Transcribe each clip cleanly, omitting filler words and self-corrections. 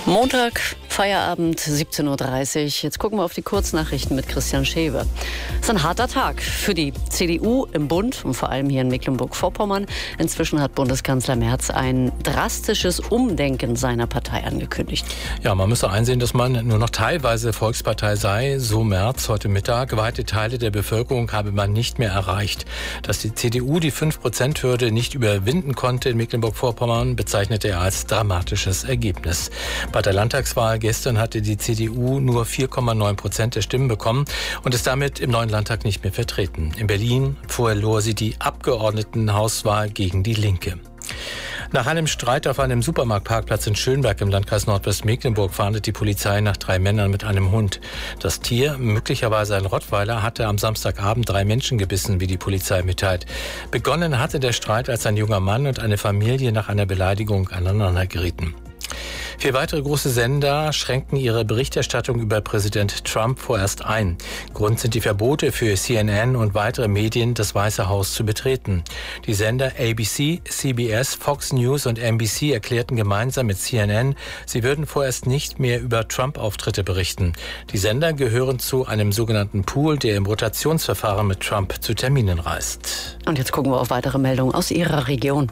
Montag, Feierabend, 17.30 Uhr. Jetzt gucken wir auf die Kurznachrichten mit Christian Schewe. Es ist ein harter Tag für die CDU im Bund und vor allem hier in Mecklenburg-Vorpommern. Inzwischen hat Bundeskanzler Merz ein drastisches Umdenken seiner Partei angekündigt. Ja, man müsse einsehen, dass man nur noch teilweise Volkspartei sei, so Merz heute Mittag. Weite Teile der Bevölkerung habe man nicht mehr erreicht. Dass die CDU die 5%-Hürde nicht überwinden konnte in Mecklenburg-Vorpommern, bezeichnete er als dramatisches Ergebnis. Bei der Landtagswahl gestern hatte die CDU nur 4,9% der Stimmen bekommen und ist damit im neuen Landtag nicht mehr vertreten. In Berlin verlor sie die Abgeordnetenhauswahl gegen die Linke. Nach einem Streit auf einem Supermarktparkplatz in Schönberg im Landkreis Nordwestmecklenburg fahndet die Polizei nach 3 Männern mit einem Hund. Das Tier, möglicherweise ein Rottweiler, hatte am Samstagabend 3 Menschen gebissen, wie die Polizei mitteilt. Begonnen hatte der Streit, als ein junger Mann und eine Familie nach einer Beleidigung aneinander gerieten. 4 weitere große Sender schränken ihre Berichterstattung über Präsident Trump vorerst ein. Grund sind die Verbote für CNN und weitere Medien, das Weiße Haus zu betreten. Die Sender ABC, CBS, Fox News und NBC erklärten gemeinsam mit CNN, sie würden vorerst nicht mehr über Trump-Auftritte berichten. Die Sender gehören zu einem sogenannten Pool, der im Rotationsverfahren mit Trump zu Terminen reist. Und jetzt gucken wir auf weitere Meldungen aus Ihrer Region.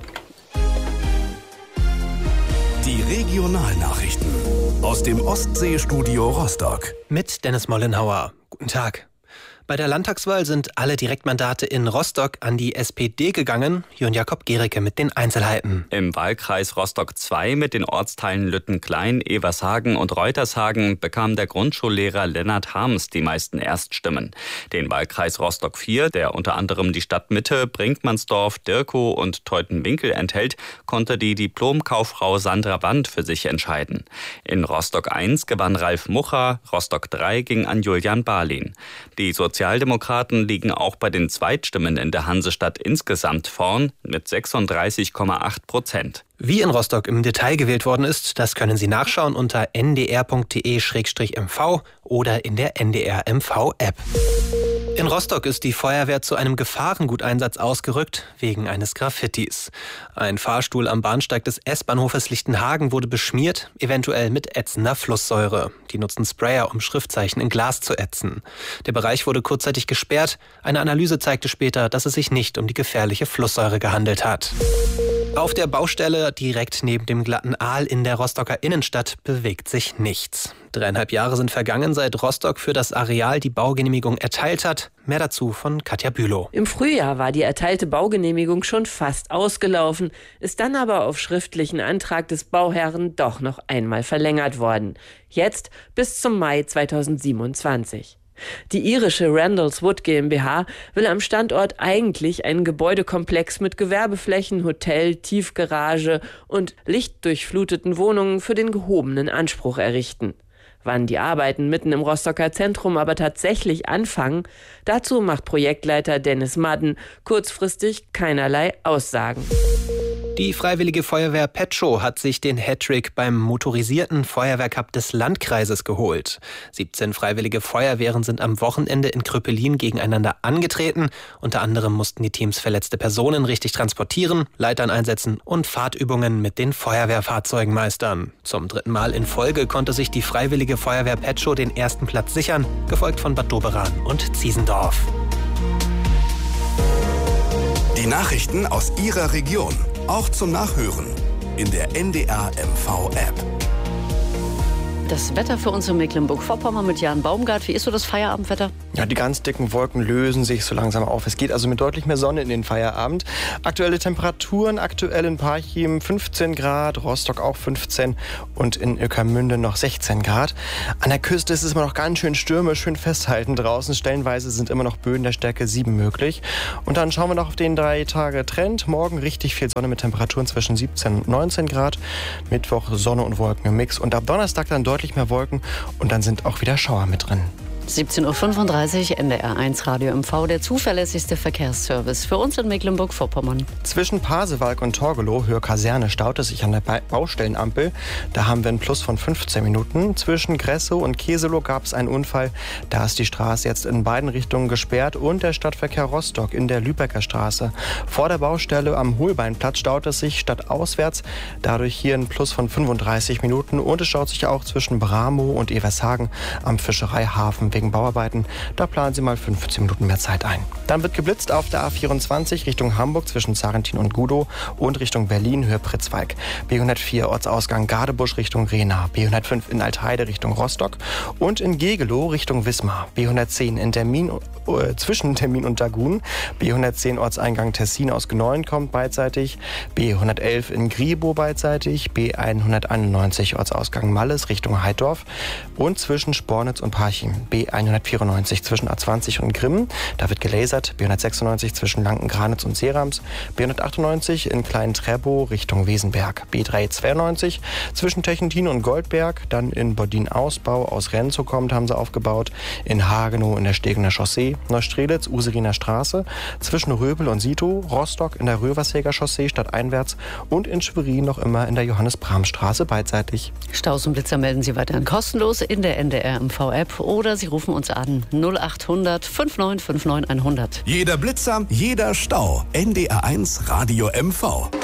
Die Regionalnachrichten aus dem Ostseestudio Rostock. Mit Dennis Mollenhauer. Guten Tag. Bei der Landtagswahl sind alle Direktmandate in Rostock an die SPD gegangen. Jon Jakob Gericke mit den Einzelheiten. Im Wahlkreis Rostock 2 mit den Ortsteilen Lüttenklein, Evershagen und Reutershagen bekam der Grundschullehrer Lennart Harms die meisten Erststimmen. Den Wahlkreis Rostock 4, der unter anderem die Stadtmitte, Brinkmannsdorf, Dirkow und Teutenwinkel enthält, konnte die Diplomkauffrau Sandra Wand für sich entscheiden. In Rostock 1 gewann Ralf Mucha, Rostock 3 ging an Julian Barlin. Die Sozialdemokraten liegen auch bei den Zweitstimmen in der Hansestadt insgesamt vorn mit 36,8%. Wie in Rostock im Detail gewählt worden ist, das können Sie nachschauen unter ndr.de/mv oder in der NDR-MV-App. In Rostock ist die Feuerwehr zu einem Gefahrenguteinsatz ausgerückt, wegen eines Graffitis. Ein Fahrstuhl am Bahnsteig des S-Bahnhofes Lichtenhagen wurde beschmiert, eventuell mit ätzender Flusssäure. Die nutzten Sprayer, um Schriftzeichen in Glas zu ätzen. Der Bereich wurde kurzzeitig gesperrt. Eine Analyse zeigte später, dass es sich nicht um die gefährliche Flusssäure gehandelt hat. Auf der Baustelle direkt neben dem glatten Aal in der Rostocker Innenstadt bewegt sich nichts. 3,5 Jahre sind vergangen, seit Rostock für das Areal die Baugenehmigung erteilt hat. Mehr dazu von Katja Bülow. Im Frühjahr war die erteilte Baugenehmigung schon fast ausgelaufen, ist dann aber auf schriftlichen Antrag des Bauherren doch noch einmal verlängert worden. Jetzt bis zum Mai 2027. Die irische Randalls Wood GmbH will am Standort eigentlich einen Gebäudekomplex mit Gewerbeflächen, Hotel, Tiefgarage und lichtdurchfluteten Wohnungen für den gehobenen Anspruch errichten. Wann die Arbeiten mitten im Rostocker Zentrum aber tatsächlich anfangen, dazu macht Projektleiter Dennis Madden kurzfristig keinerlei Aussagen. Die Freiwillige Feuerwehr Petschow hat sich den Hattrick beim motorisierten Feuerwehrcup des Landkreises geholt. 17 freiwillige Feuerwehren sind am Wochenende in Kröpelin gegeneinander angetreten. Unter anderem mussten die Teams verletzte Personen richtig transportieren, Leitern einsetzen und Fahrtübungen mit den Feuerwehrfahrzeugen meistern. Zum 3. Mal in Folge konnte sich die Freiwillige Feuerwehr Petschow den 1. Platz sichern, gefolgt von Bad Doberan und Ziesendorf. Die Nachrichten aus Ihrer Region, auch zum Nachhören in der NDR-MV-App. Das Wetter für uns in Mecklenburg-Vorpommern mit Jan Baumgart. Wie ist so das Feierabendwetter? Ja, die ganz dicken Wolken lösen sich so langsam auf. Es geht also mit deutlich mehr Sonne in den Feierabend. Aktuelle Temperaturen, aktuell in Parchim 15 Grad, Rostock auch 15 und in Ueckermünde noch 16 Grad. An der Küste ist es immer noch ganz schön stürmisch, schön festhalten draußen. Stellenweise sind immer noch Böen der Stärke 7 möglich. Und dann schauen wir noch auf den 3-Tage-Trend. Morgen richtig viel Sonne mit Temperaturen zwischen 17 und 19 Grad. Mittwoch Sonne und Wolken im Mix. Und ab Donnerstag dann deutlich mehr Wolken und dann sind auch wieder Schauer mit drin. 17:35 Uhr, NDR1 Radio MV, der zuverlässigste Verkehrsservice für uns in Mecklenburg-Vorpommern. Zwischen Pasewalk und Torgelow, Höhe Kaserne, staut es sich an der Baustellenampel. Da haben wir einen Plus von 15 Minuten. Zwischen Gressow und Keselow gab es einen Unfall. Da ist die Straße jetzt in beiden Richtungen gesperrt und der Stadtverkehr Rostock in der Lübecker Straße. Vor der Baustelle am Holbeinplatz staut es sich stadtauswärts. Dadurch hier ein Plus von 35 Minuten. Und es staut sich auch zwischen Bramow und Evershagen am Fischereihafen wegen Bauarbeiten. Da planen Sie mal 15 Minuten mehr Zeit ein. Dann wird geblitzt auf der A24 Richtung Hamburg zwischen Zarentin und Gudow und Richtung Berlin Höhe Pritzwalk. B104 Ortsausgang Gadebusch Richtung Rehna. B105 in Altheide Richtung Rostock und in Gegelow Richtung Wismar. B110 zwischen Termin und Dagun. B110 Ortseingang Tessin aus Gneuen kommt beidseitig. B111 in Griebow beidseitig. B191 Ortsausgang Malles Richtung Heidorf und zwischen Spornitz und Parchim. B194 zwischen A20 und Grimm. Da wird gelasert. B196 zwischen Lanken-Granitz und Serams. B198 in Klein-Treppow Richtung Wesenberg. B392 zwischen Techentin und Goldberg. Dann in Bodin-Ausbau aus Renzow kommt, haben sie aufgebaut. In Hagenow in der Stegener Chaussee. Neustrelitz, Useriner Straße. Zwischen Röbel und Sito. Rostock in der Röversäger Chaussee stadteinwärts. Und in Schwerin noch immer in der Johannes-Bram-Straße beidseitig. Staus und Blitzer melden Sie weiterhin kostenlos in der NDR MV-App oder Sie rufen uns an 0800 5959 100. Jeder Blitzer, jeder Stau. NDR1 Radio MV.